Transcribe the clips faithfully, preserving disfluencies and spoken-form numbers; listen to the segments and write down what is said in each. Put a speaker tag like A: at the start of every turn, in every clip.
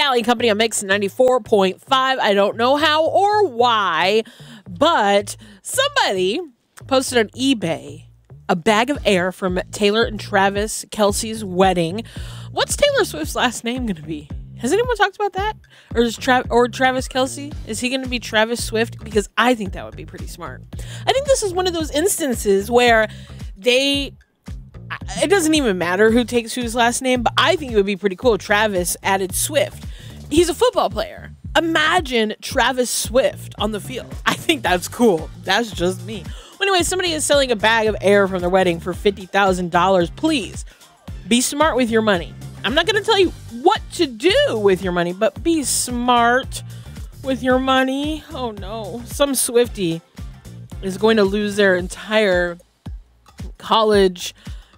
A: Valley Company on Mix ninety-four point five. I don't know how or why, but somebody posted on eBay a bag of air from Taylor and Travis Kelce's wedding. What's Taylor Swift's last name going to be? Has anyone talked about that? Or is Tra- or Travis Kelce? Is he going to be Travis Swift? Because I think that would be pretty smart. I think this is one of those instances where they... It doesn't even matter who takes whose last name, but I think it would be pretty cool. Travis added Swift. He's a football player. Imagine Travis Swift on the field. I think that's cool. That's just me. Well, anyway, somebody is selling a bag of air from their wedding for fifty thousand dollars. Please be smart with your money. I'm not going to tell you what to do with your money, but be smart with your money. Oh no, some Swiftie is going to lose their entire college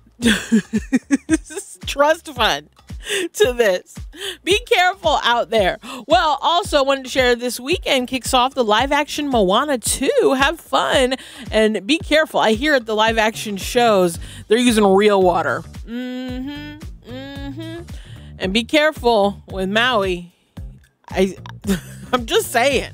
A: trust fund to this. Be careful out there. Well, also wanted to share this weekend kicks off the live action Moana two. Have fun and be careful. I hear at the live action shows they're using real water. Mm-hmm. Mm-hmm. And be careful with Maui. I I'm just saying.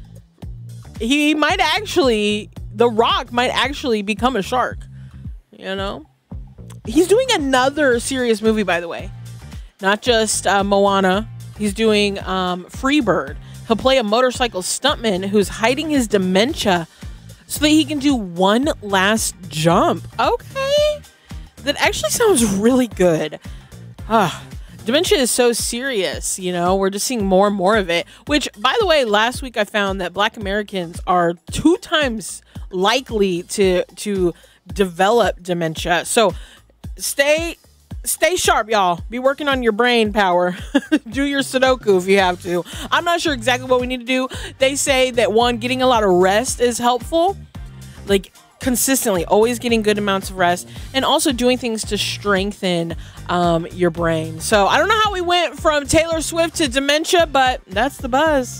A: He might actually The Rock might actually become a shark. You know? He's doing another serious movie, by the way. Not just uh, Moana. He's doing um, Freebird. He'll play a motorcycle stuntman who's hiding his dementia so that he can do one last jump. Okay. That actually sounds really good. Ah, dementia is so serious, you know. We're just seeing more and more of it. Which, by the way, last week I found that Black Americans are two times likely to to develop dementia. So stay stay sharp, y'all. Be working on your brain power. Do your Sudoku if you have to. I'm not sure exactly what we need to do. They say that, one, getting a lot of rest is helpful. Like, consistently, always getting good amounts of rest, and also doing things to strengthen um, your brain. So I don't know how we went from Taylor Swift to dementia, but that's the buzz.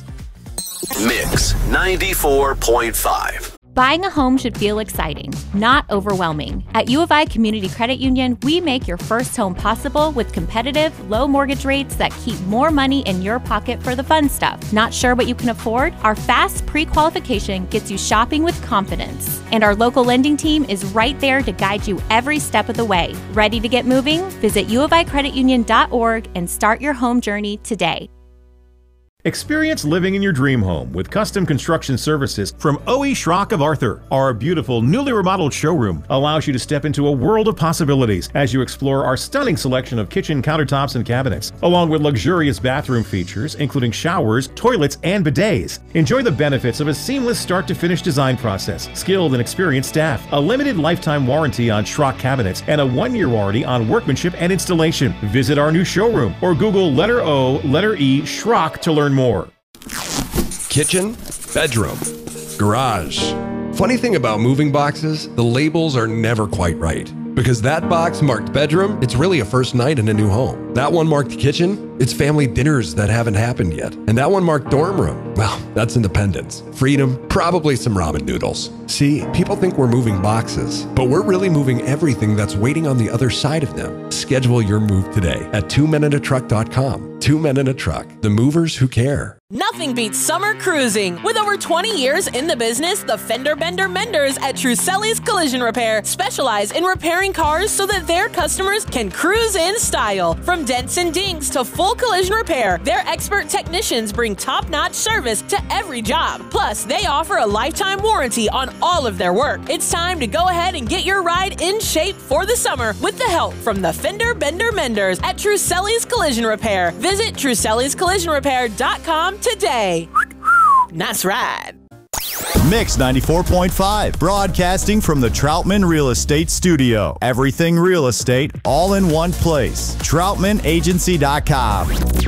B: Mix ninety-four point five.
C: Buying a home should feel exciting, not overwhelming. At U of I Community Credit Union, we make your first home possible with competitive, low mortgage rates that keep more money in your pocket for the fun stuff. Not sure what you can afford? Our fast pre-qualification gets you shopping with confidence. And our local lending team is right there to guide you every step of the way. Ready to get moving? Visit u of i credit union dot org and start your home journey today.
D: Experience living in your dream home with custom construction services from O E Schrock of Arthur. Our beautiful, newly remodeled showroom allows you to step into a world of possibilities as you explore our stunning selection of kitchen countertops and cabinets, along with luxurious bathroom features, including showers, toilets, and bidets. Enjoy the benefits of a seamless start-to-finish design process, skilled and experienced staff, a limited lifetime warranty on Schrock cabinets, and a one-year warranty on workmanship and installation. Visit our new showroom or Google letter O, letter E, Schrock to learn more.
E: Kitchen, bedroom, garage. Funny thing about moving boxes, the labels are never quite right. Because that box marked bedroom, it's really a first night in a new home. That one marked kitchen, it's family dinners that haven't happened yet. And that one marked dorm room, well, that's independence, freedom, probably some ramen noodles. See, people think we're moving boxes, but we're really moving everything that's waiting on the other side of them. Schedule your move today at two men in a truck dot com. Two Men in a Truck, the movers who care.
A: Nothing beats summer cruising. With over twenty years in the business, the Fender Bender Menders at Truselli's Collision Repair specialize in repairing cars so that their customers can cruise in style. From dents and dings to full collision repair, their expert technicians bring top-notch service to every job. Plus, they offer a lifetime warranty on all of their work. It's time to go ahead and get your ride in shape for the summer with the help from the Fender Bender Menders at Truselli's Collision Repair. Visit Truselli's Collision Repair dot com today. Nice ride.
F: Mix ninety-four point five, broadcasting from the Troutman Real Estate Studio. Everything real estate, all in one place. Troutman Agency dot com.